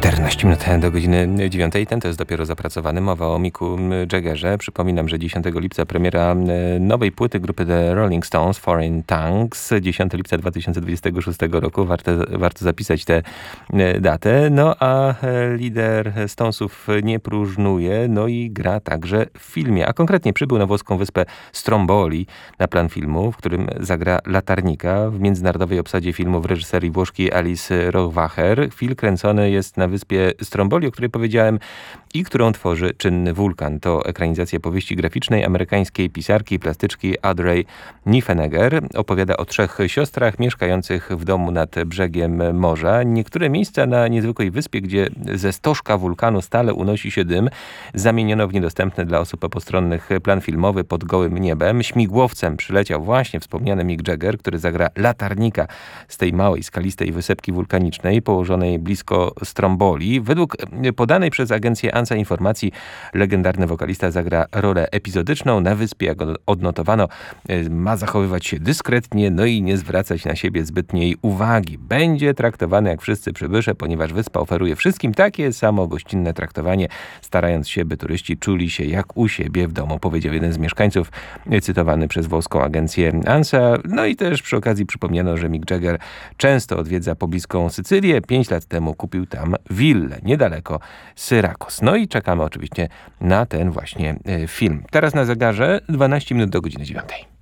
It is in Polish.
14 minut do godziny 9. Ten to jest dopiero zapracowany. Mowa o Micku Jaggerze. Przypominam, że 10 lipca premiera nowej płyty grupy The Rolling Stones, Foreign Tongues. 10 lipca 2026 roku. Warto zapisać tę datę. No a lider Stonesów nie próżnuje, no i gra także w filmie. A konkretnie przybył na włoską wyspę Stromboli na plan filmu, w którym zagra latarnika w międzynarodowej obsadzie filmu w reżyserii włoszki Alice Rohrwacher. Film kręcony jest na wyspie Stromboli, o której powiedziałem, i którą tworzy czynny wulkan. To ekranizacja powieści graficznej amerykańskiej pisarki i plastyczki Audrey Niffenegger. Opowiada o 3 siostrach mieszkających w domu nad brzegiem morza. Niektóre miejsca na niezwykłej wyspie, gdzie ze stożka wulkanu stale unosi się dym, zamieniono w niedostępny dla osób postronnych plan filmowy Pod gołym niebem. Śmigłowcem przyleciał właśnie wspomniany Mick Jagger, który zagra latarnika z tej małej, skalistej wysepki wulkanicznej położonej blisko Stromboli. Według podanej przez agencję ANSA informacji legendarny wokalista zagra rolę epizodyczną. Na wyspie, jak odnotowano, ma zachowywać się dyskretnie, no i nie zwracać na siebie zbytniej uwagi. Będzie traktowany jak wszyscy przybysze, ponieważ wyspa oferuje wszystkim takie samo gościnne traktowanie, starając się, by turyści czuli się jak u siebie w domu, powiedział jeden z mieszkańców, cytowany przez włoską agencję ANSA. No i też przy okazji przypomniano, że Mick Jagger często odwiedza pobliską Sycylię. 5 lat temu kupił tam willę niedaleko Syrakus. No i czekamy oczywiście na ten właśnie film. Teraz na zegarze 12 minut do godziny 9.